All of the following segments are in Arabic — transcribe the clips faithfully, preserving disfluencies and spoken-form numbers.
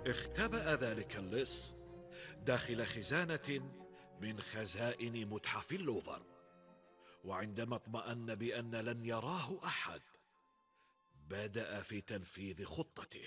اختبأ ذلك اللص داخل خزانة من خزائن متحف اللوفر، وعندما اطمأن بأن لن يراه أحد بدأ في تنفيذ خطته.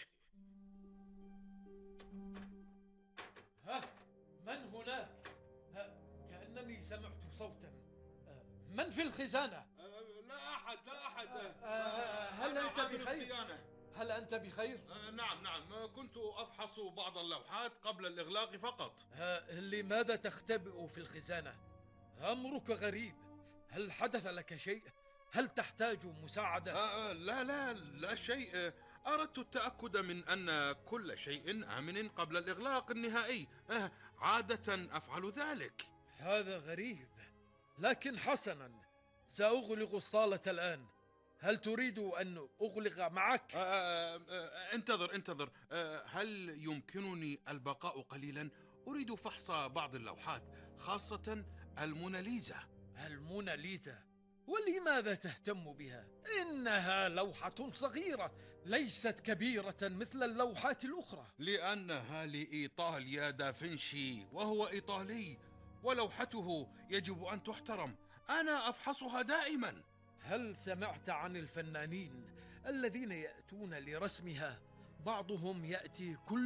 ها، من هناك؟ ها، كأنني سمعت صوتا. من في الخزانة؟ أه لا أحد لا أحد. أه هل أنت بخير؟ هل أنت بخير؟ أه نعم نعم، كنت أفحص بعض اللوحات قبل الإغلاق فقط. ها، لماذا تختبئ في الخزانة؟ أمرك غريب. هل حدث لك شيء؟ هل تحتاج مساعدة؟ أه لا لا لا شيء. أردت التأكد من أن كل شيء آمن قبل الإغلاق النهائي. أه عادة أفعل ذلك. هذا غريب، لكن حسنا، سأغلق الصالة الآن. هل تريد أن أغلق معك؟ أه أه انتظر انتظر أه هل يمكنني البقاء قليلا؟ أريد فحص بعض اللوحات، خاصة الموناليزا. الموناليزا؟ ولماذا تهتم بها؟ إنها لوحة صغيرة، ليست كبيرة مثل اللوحات الأخرى. لأنها لإيطاليا دافنشي، وهو إيطالي، ولوحته يجب أن تحترم. أنا أفحصها دائما. هل سمعت عن الفنانين الذين يأتون لرسمها؟ بعضهم يأتي كل